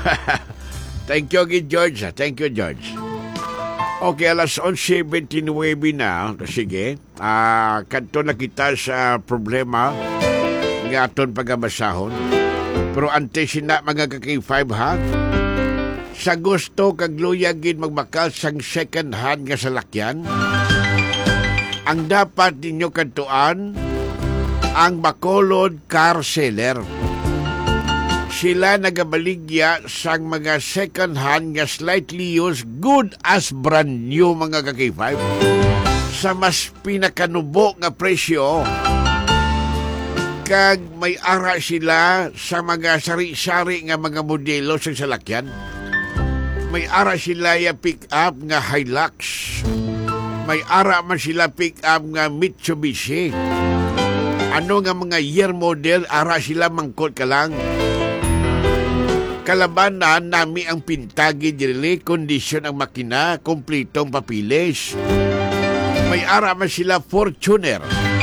Thank you, George. Thank you, George. Okay, alas 11:29 na. Sige. Kanto na kita sa problema nga aton pagabasahon. Pero ante sina mga kaki-5 ha. Sa gusto kag luyagin magbakal sang second hand nga salakyan, ang dapat ninyo kantuan ang Bacolod Car Seller. Sila nagabaligya sang mga second hand nga slightly used, good as brand new mga kaki-5 sa mas pinakanubo nga presyo. Kag may ara sila sa mga sari-sari nga mga modelo sa salakyan. May ara sila ya pick-up nga Hilux. May ara man sila pick-up nga Mitsubishi. Ano nga mga year model, ara sila mangkot ka lang. Kalabanan nami ang pintagi dili, kondisyon ang makina, kumplitong papilis. May ara man sila Fortuner.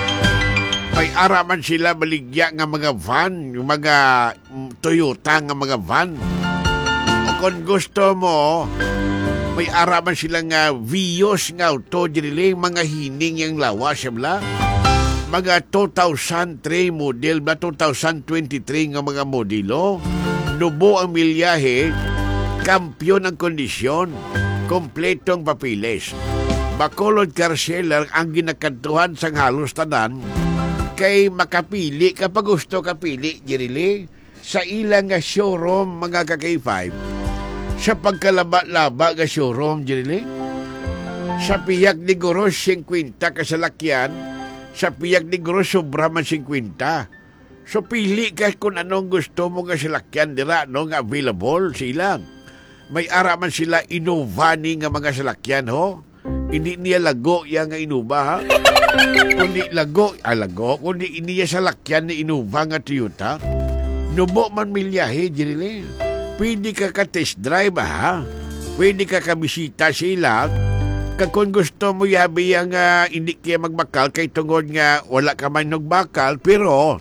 May ara man sila baligya nga mga van, mga Toyota nga mga van. O kung gusto mo, may ara man sila nga Vios nga auto dili, mga hining yang lawas bla. Mga 2003 model ba 2023 nga mga modelo. Nubo ang milyahe, kampyon ang kondisyon, kompletong papilis. Bacolod Car Seller ang ginakantuhan sang halos tanan kay makapili kapag gusto kapili dirili sa ilang nga showroom mga kaki-5 sa pagkalaba-laba nga showroom dirili sa Piyak ni Guro 50 kasalakyan, sa Piyak ni Guro sobra man 50. So pili ka kung anong gusto mo nga salakyan dira no nga available sila. May ara man sila Innovani nga mga salakyan ho. Hindi niya lago yang nga Innova ha. Kundi lago, kundi iniya salakyan ni Innova nga Toyota. Nubo man milyahe dirili. Pwede ka test drive ha. Pwede ka bisita sila. Kung gusto mo yabi yang hindi kaya magbakal kay tungod nga wala ka man nagbakal pero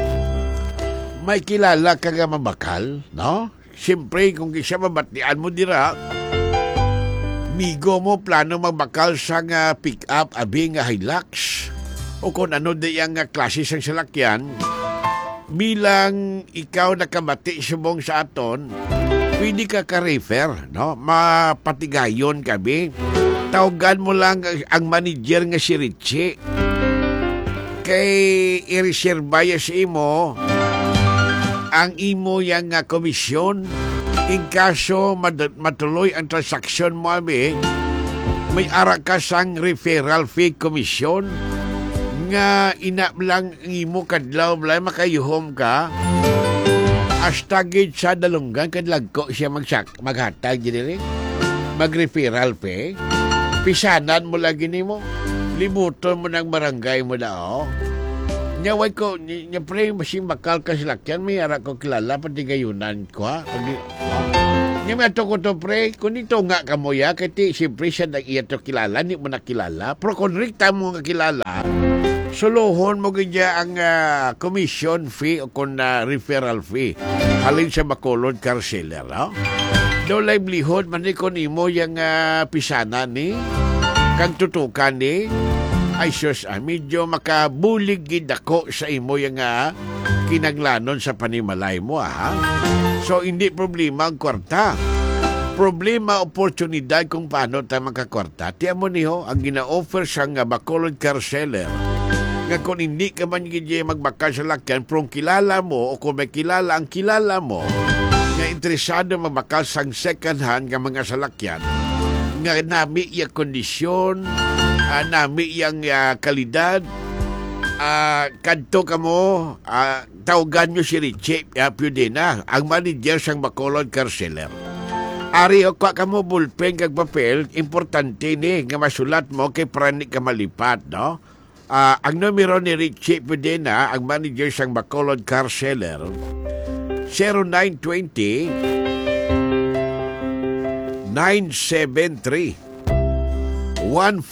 may kilala ka nga mabakal, no? Siyempre, kung siya mabatian mo dira, migo mo plano magbakal sa nga pick-up, abi nga Hilux, o kung ano diyang klase sang salakyan, bilang ikaw nakabati subong sa aton, pwede ka ka-refer, no? Mapatigayon kabi. Tawagan mo lang ang manager nga si Richie. Kay i-reservaya sa imo, ang imo yang komisyon in kaso matuloy ang transaksyon mo abi, may ara ka sang referral fee komisyon nga ina lang imo kadlaw blay makayuhom ka hasta gid sa dalunggan kadlag ko siya maghatag diri mag-referral fee. Pisanan mo lagi nimo, libuton mo ng barangay mo dao. Nyaway ko, pre, masing bakal ka silakyan, may ara ko kilala, pati gayunan ko, ha? Nyamay ato ko to, pre, kung ito nga ka mo ya, kaya siyempre siya na iya to kilala, hindi mo nakilala. Pero kung rikta mo nga kilala, suluhon mo ganyan ang commission fee o kung referral fee. Halin sa Bacolod Car Seller, ha? No livelihood, manikon imo yung pisana ni, kang tutukan ni, ay sus, medyo makabulig gid ako sa imo yung kinaglanon sa panimalay mo, ha? So, hindi problema ang kwarta. Problema, oportunidad kung paano tayo makakwarta. Tiyan mo niyo, ang gina-offer sa nga Bacolod Car Seller, nga kung hindi ka man gid magbakal sa lakyan, pero kilala mo, o kung may kilala ang kilala mo, nga interesado magbakal sa second hand nga mga salakyan, nga nami yung kondisyon, nami yung kalidad, kadto ka mo, tawagan nyo si Richie Piudena, ang manager sang Bacolod Car Seller. Ari o ka mo bulpen kag papel, importante ni nga masulat mo kay prani ka malipat, no? Ang numero ni Richie Piudena, ang manager sang Bacolod Car Seller, 0920 973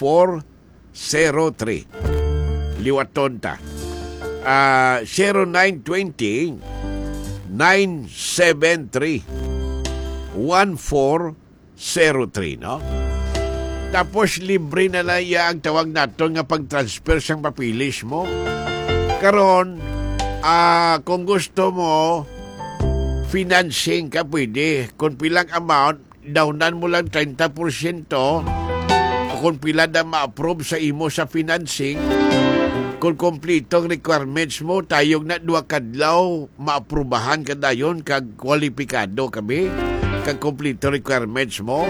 1403. Liwaton ta. 0920 973 1403, no? Tapos libre na lang ang tawag nato nga pag-transfer sang papilis mo. Karon, kung gusto mo, financing ka pwede. Kung pilang amount, downan mo lang 30%. Kung pila na ma-approve sa imo sa financing, kung kompletong requirements mo, tayong na 2 kadlaw, ma-aprubahan ka dayon, kag kwalipikado kami, kag kompleto requirements mo.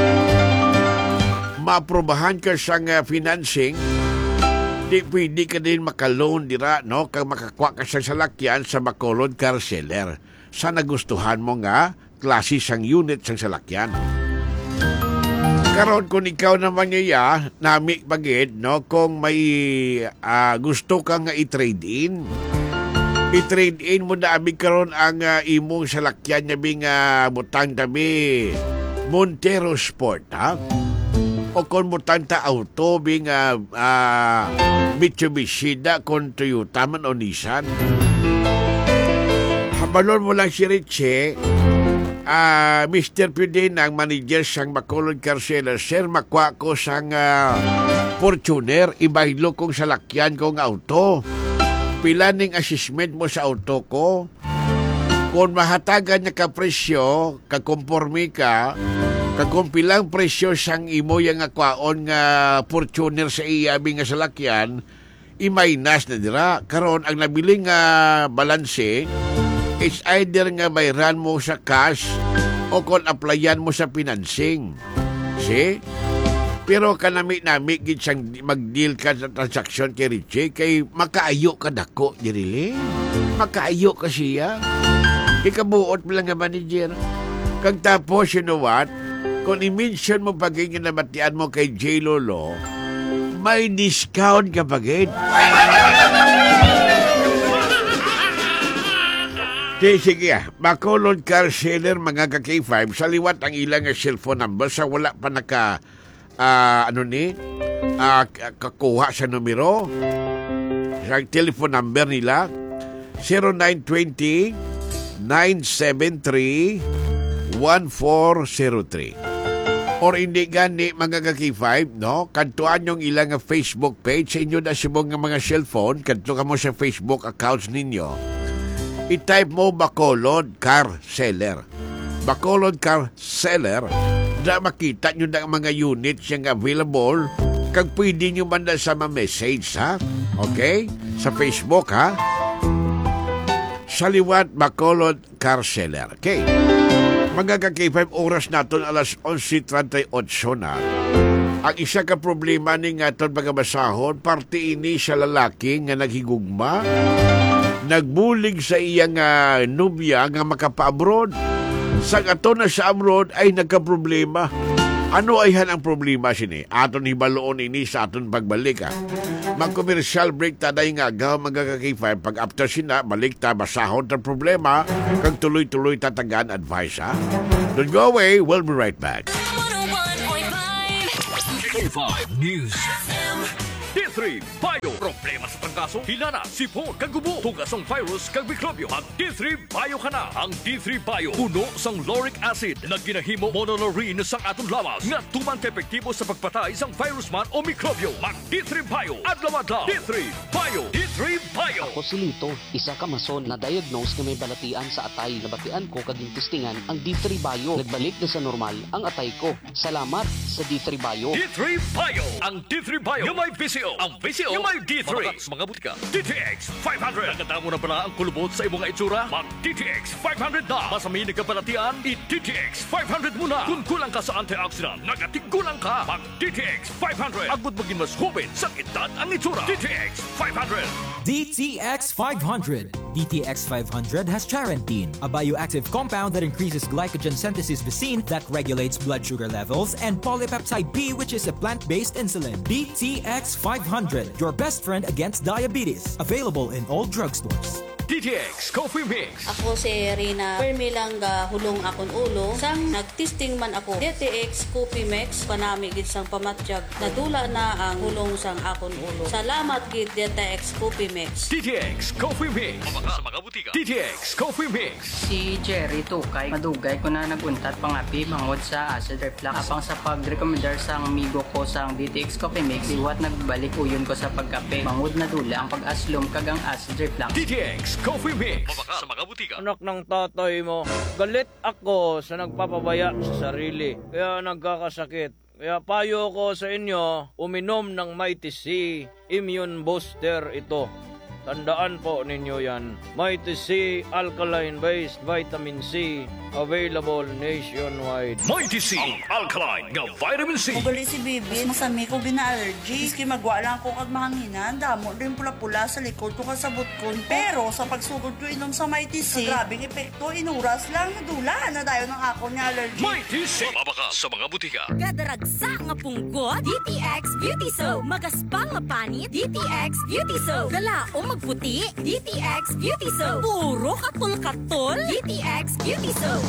Ma-aprubahan ka sa financing, di pwede ka din maka-loan dira, no? Kag makakuha ka sa salakyan sa Bacolod Car Seller. Sa nagustuhan mo nga, klase sang unit sang salakyan. Karon kung ikaw naman niya, nami bagid, no? Kung may gusto ka nga i-trade in mo na abi karon ang imong salakyan niya butang tabi Montero Sport, ha? O kung butang ta auto Mitsubishi da kung Toyota man o Nissan. Habalon mo lang si Richie, Mr. Pudin, ang manager sang Bacolod Car Seller. Sir, makwa ko sang Fortuner, ibaylo kong salakyan kong auto. Pila ning assessment mo sa auto ko? Kung mahatagan niya ka presyo, kakomporme ka, kung pilang presyo sang imo yung akwaon nga Fortuner sa iyabi nga salakyan, i-minus na dira. Karon ang nabiling balanse, it's either nga bayran mo sa cash o kung applyan mo sa financing. See? Pero kanami-nami gid siyang mag-deal ka sa transaksyon kay Richie, kay makaayo ka dako, Jerilyn. Makaayo ka siya. Ikabuot mo lang nga manager. Kag tapos, you know what? Kung i-mention mo pagiging nabatian mo kay J. Lolo, may discount ka pagid. Sige, Bacolod Car Seller, mga ka-K5, sa liwat ang ilang cellphone number sa wala pa kakuha sa numero. Sa telephone number nila, 0920-973-1403. Or hindi gani, mga ka-K5, no? Kantuan yung ilang Facebook page sa inyo na subong ng mga cellphone. Kanto ka mo sa Facebook accounts ninyo. I-type mo Bacolod Car Seller. Bacolod Car Seller. Na makita nyo na mga units yung available. Kag pwede nyo man na sa message, ha? Okay? Sa Facebook, ha? Sa liwat, Bacolod Car Seller. Okay? Mga ka-K5, oras natin alas 11:38 na. Ang isa ka problema ni nga itong pagkabasahon, parte ini sa lalaki nga naghigugma, nagbulig sa iyang nubya nga makapa-abroad. Sa ato na sa abroad ay nagka-problema. Ano ay ang problema sini? Aton hibaloon ini sa aton pagbalik, ha? Mag-commercial break taday nga agaw mga ka-K5. Pag after sina, balik ta, basahon ta problema, kag tuloy-tuloy tatagan advice, ha? Don't go away, we'll be right back. K5 News. D3 Bio. Problema sa pangkaso, hilana, sipon, kagubo, tugasong virus, kag mikrobyo. Ang D3 Bio ka na. Ang D3 Bio, puno sang lauric acid na ginahimo monolaurin sang atong lawas nga tuman epektibo sa pagpatay sang virus man o mikrobyo. Mag D3 Bio. Adlaw-adlaw. D3 Bio. D3 Bio. Ako si Lito, isa ka mason na diagnose nga may balatian sa atay. Nabatian ko kaging testingan ang D3 Bio. Nagbalik na sa normal ang atay ko. Salamat sa D3 Bio. D3 Bio. Ang D3 Bio yung may VCO. Ang VCO yung may D3. Mga butika. DTX 500. Naganda mo na pala ang kulubot sa imong itsura? Mag DTX 500 na. Masami nagkabalatian, i-DTX 500 muna. Kung kulang ka sa antioxidant, nagatigulang ka. Mag DTX 500. Agud maging mas hubin sa edad ang itsura. DTX 500. DTX 500. DTX 500 has charantine, a bioactive compound that increases glycogen synthesis vacine that regulates blood sugar levels, and polypeptide B, which is a plant-based insulin. DTX 500, your best friend against diabetes. Available in all drugstores. DTX Coffee Mix. Ako si Rina Permilang hulong akon ulo. Sang nagtisting man ako DTX Coffee Mix panami gid sang pamatyag. Nadula na ang hulong sang akon ulo. Salamat gid DTX Coffee Mix. DTX Coffee Mix. Mabaka sa mga butika. DTX Coffee Mix. Si Jerry Tukay, madugay ko na naguntat pangapi bangod sa acid reflux. Apang sa pag-recommendar sa amigo ko sa DTX Coffee Mix, iwat nagbalik uyon ko sa pagkape. Bangod na dula ang pag-aslom kagang acid reflux. DTX Coffee Mix. Mabaka sa mga butika. Anak ng tatay mo, galit ako sa nagpapabaya sa sarili. Kaya nagkakasakit. Kaya payo ko sa inyo, uminom ng Mighty C Immune Booster ito. Tandaan po ninyo yan. Mighty C Alkaline-based Vitamin C. Available nationwide. Mighty C Alkaline nga Vitamin C. Ugali si Bibi, masami ko gina-allergy. Iski magwa lang ko kag mahanginan, damo rin pula-pula sa likod ko kasabot ko. Pero sa pagsugod ko inom sa Mighty C, grabing epekto, inuras lang, nadula na dayo ng ako ni allergy. Mighty C. Mabaka sa mga butika. Gadaragsa nga punggot, DTX Beauty Soap. Magaspang nga panit, DTX Beauty Soap. Galaong magputi, DTX Beauty Soap. Puro katol-katol, DTX Beauty Soap.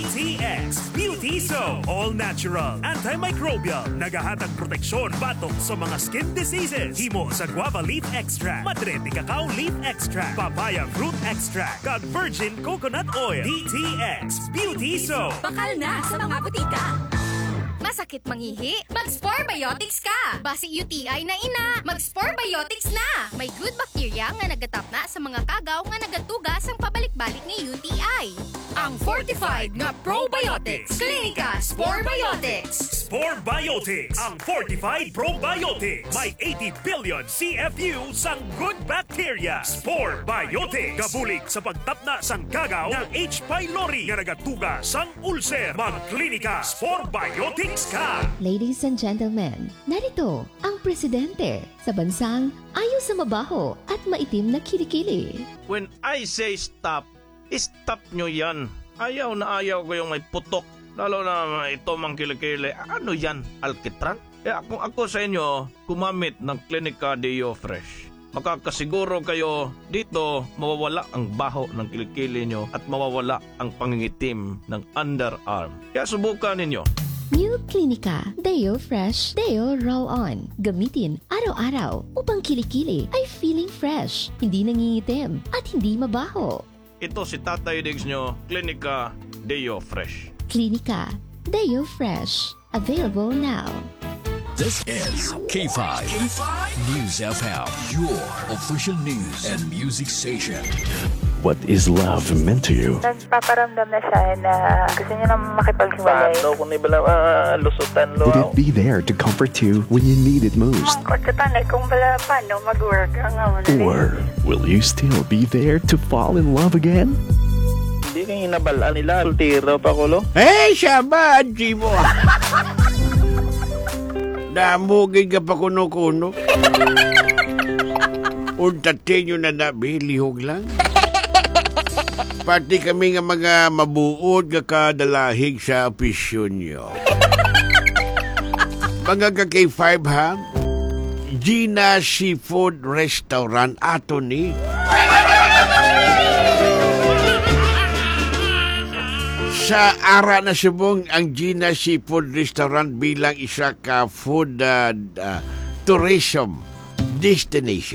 DTX Beauty Soap. All natural, antimicrobial, nagahatag proteksyon batok sa mga skin diseases. Himo sa guava leaf extract, madre de cacao leaf extract, papaya fruit extract, kag virgin coconut oil. DTX Beauty Soap. Bakal na sa mga butika. Masakit mangihi? Mag-Spore Biotics ka! Basi UTI na ina, mag-Spore Biotics na! May good bacteria nga nagatap na sa mga kagaw nga nagatugas ang pabalik-balik ni UTI. Ang fortified nga probiotics. Clinica Spore Biotics. Spore Biotics, ang fortified probiotics. May 80 billion CFU sang good bacteria. Spore Biotics. Gabulig sa pagtapna sang kagaw ng H. pylori nga nagatuga sang ulcer. Mag-klinika Spore Biotics ka. Ladies and gentlemen, narito ang presidente sa bansang ayaw sa mabaho at maitim na kilikili. When I say stop, stop nyo yan. Ayaw na ayaw ko yung may putok. Lalo na ito mang kilikili. Ano yan? Alkitran? Kaya kung ako sa inyo, kumamit ng Clinica Deo Fresh. Makakasiguro kayo dito mawawala ang baho ng kilikili nyo at mawawala ang pangingitim ng underarm. Kaya subukan ninyo. New Clinica Deo Fresh Deo Roll-On. Gamitin araw-araw upang kilikili ay feeling fresh, hindi nangingitim at hindi mabaho. Ito si Tatay Diggs nyo, Clinica Deo Fresh. Clinica Deo Fresh. Available now. This is K5 News FM, your official news and music station. What is love meant to you? Nagpaparamdam na siya na gusto niya na makipaghiwalay. Paano kung ibala lusutan lo? Would it be there to comfort you when you need it most? Kutsutan kung bala paano mag-work ang Or will you still be there to fall in love again? Hindi kang inabalaan nila. Sultiro pa ko lo. Hey, siya ba? Anji mo. Namugay ka pa kuno-kuno. Untatin nyo na nabilihog lang. Pati kami nga mga mabuod nga kadalahig sa opisyon nyo. Mga ka-K5 ha? Gina Seafood Restaurant ato ni. Sa ara na subong ang Gina Seafood Restaurant bilang isa ka food tourism destination.